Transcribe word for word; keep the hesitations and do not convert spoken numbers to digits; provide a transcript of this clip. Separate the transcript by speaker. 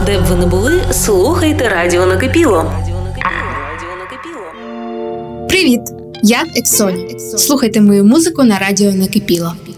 Speaker 1: Де б ви не були, слухайте Радіо Накипіло.
Speaker 2: Привіт! Я Ексоні. Слухайте мою музику на Радіо Накипіло.